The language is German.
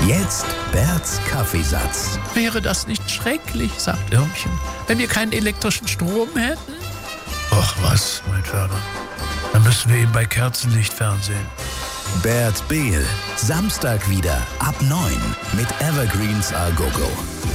Jetzt Berts Kaffeesatz. Wäre das nicht schrecklich, sagt Irmchen, wenn wir keinen elektrischen Strom hätten? Ach was, mein Vater. Dann müssen wir eben bei Kerzenlicht fernsehen. Bert Behl, Samstag wieder ab 9 mit Evergreens A Go Go.